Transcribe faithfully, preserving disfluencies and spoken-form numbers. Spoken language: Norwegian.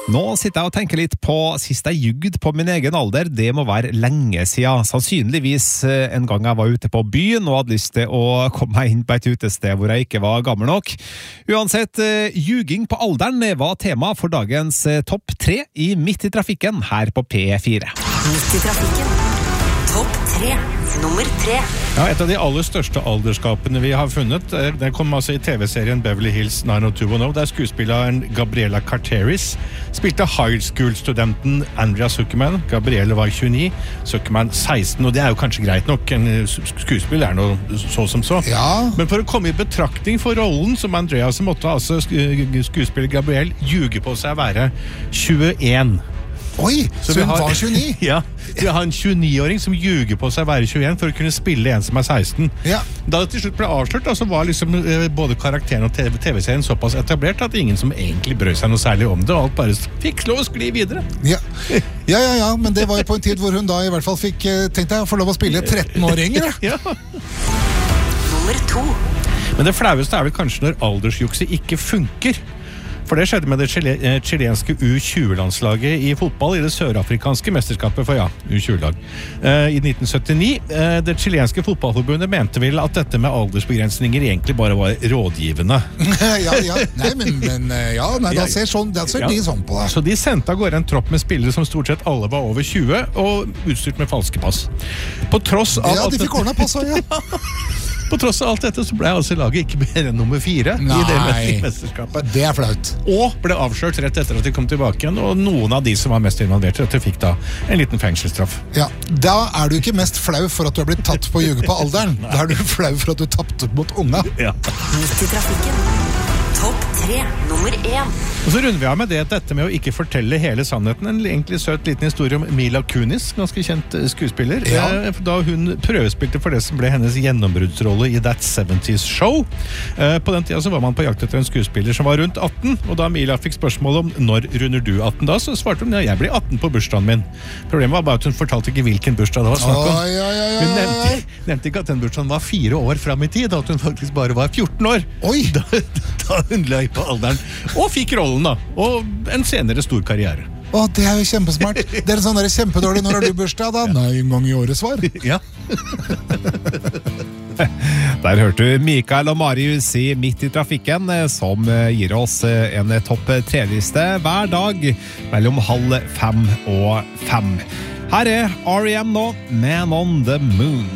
Nå sitter jeg og tenker litt på sist jeg jugd på min egen alder. Det må være lenge siden. Sannsynligvis en gang jeg var ute på byen og hadde lyst til å komme meg inn på et utested hvor jeg ikke var gammel nok. Uansett, juging på alderen var tema for dagens topp tre i Midt i trafikken her på P fire. Midt i trafikken. Topp tre. Nummer tre. Ja, et av de aller største alderskapene vi har funnet, den kom altså i T V-serien Beverly Hills nine oh two one oh, der skuespilleren Gabriella Carteris spilte high school-studenten Andrea Zuckerman. Gabrielle var tjueni, Zuckerman seksten, og det er jo kanskje greit nok. En skuespill er noe så som så. Ja. Men for å komme i betraktning for rollen som Andrea, så måtte altså skuespiller Gabrielle ljuge på seg å være tjueen. Oi, så, så hun har, var tjueni? Ja, vi har en tjueni-åring som ljuger på seg å være tjueen for å kunne spille en som er seksten. Ja. Da det til slutt ble avslørt, så var liksom både karakteren og T V-serien såpass etablert at ingen som egentlig brød seg noe særlig om det, og alt bare fikk lov å skli videre. Ja. ja, ja, ja, men det var jo på en tid hvor hun da i hvert fall fikk, tenkt deg, å få lov å spille tretten-åringer. Ja. Nummer to. Men det flaueste er vel kanskje når aldersjukse ikke funker. For det skjedde med det chilenske U tjue-landslaget i fotball i det sørafrikanske mesterskapet for ja, U tjue-lag. Uh, I nitten syttini, uh, det chilenske fotballforbundet mente vel at dette med aldersbegrensninger egentlig bare var rådgivende. ja, ja, nei, men, men ja, nei, da ser, sånn, da ser ja. de sånn på det. Så de sendte av gårde en tropp med spillere som stort sett alle var over tjue, og utstyrt med falske pass. På tross av... Ja, de fikk ordnet pass også, ja. På tross av alt dette så ble altså laget ikke mer enn nummer fire. Nei, i det mesterskapet. Det er flaut. Og ble avslørt rett etter at de kom tilbake igjen, og noen av de som var mest involvert dette fikk da en liten fengselsstraff. Ja, da er du ikke mest flau for at du har blitt tatt på å ljuge på alderen. Da er du flau for at du tappte mot unga. Ja. Midt i trafikken. Topp tre, nummer én. Og så runder vi av med det, dette med å ikke fortelle hele sannheten. En egentlig søt liten historie om Mila Kunis, ganske kjent skuespiller. Ja. Da hun prøvespilte for det som ble hennes gjennombruddsrolle i That seventies Show. På den tida så var man på jakt etter en skuespiller som var rundt atten, og da Mila fikk spørsmål om når runder du atten da, så svarte hun, ja, jeg blir atten på bursdagen min. Problemet var bare at hun fortalte ikke hvilken bursdag det var snakk om. Oi, oi, oi. Hun nevnte, nevnte ikke at den bursdagen var fire år frem i tid, at hun faktisk bare var fjorten år. Oi! Da, da hun løy på alderen, og fikk rollen da, og en senere stor karriere. Å, det er jo kjempesmart. Det er sånn der kjempedårlig, når har du bursdag da? Nei, en gang i året svar. Ja. Der hørte du Mikael og Marius i Midt i trafikken, som gir oss en topp tre-liste hver dag mellom halv fem og fem. Her er R E M nå, Man on the Moon.